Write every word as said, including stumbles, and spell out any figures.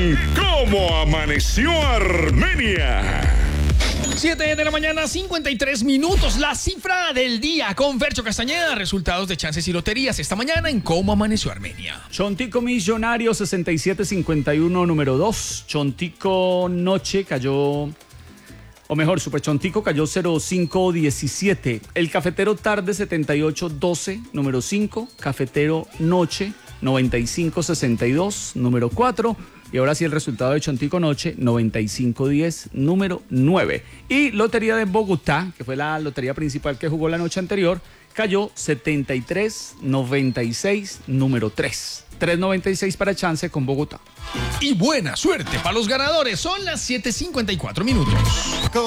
en Cómo Amaneció Armenia. siete de la mañana, cincuenta y tres minutos. La cifra del día con Fercho Castañeda. Resultados de chances y loterías esta mañana en Cómo Amaneció Armenia. Chontico Millonario sesenta y siete cincuenta y uno, número dos. Chontico Noche cayó, o mejor, Super Chontico cayó cero cinco diecisiete. El Cafetero Tarde setenta y ocho doce, número cinco. Cafetero Noche noventa y cinco sesenta y dos, número cuatro. Y ahora sí el resultado de Chontico Noche, noventa y cinco diez, número nueve. Y Lotería de Bogotá, que fue la lotería principal que jugó la noche anterior, cayó setenta y tres noventa y seis, número tres. tres noventa y seis para chance con Bogotá. Y buena suerte para los ganadores. Son las siete cincuenta y cuatro minutos.